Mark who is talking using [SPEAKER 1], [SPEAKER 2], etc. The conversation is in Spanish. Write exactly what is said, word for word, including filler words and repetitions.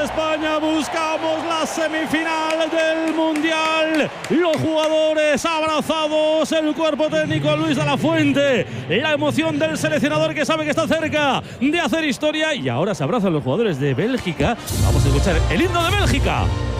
[SPEAKER 1] España, buscamos la semifinal del Mundial. Los jugadores abrazados, el cuerpo técnico Luis de la Fuente, la emoción del seleccionador que sabe que está cerca de hacer historia, y ahora se abrazan los jugadores de Bélgica. Vamos a escuchar el himno de Bélgica.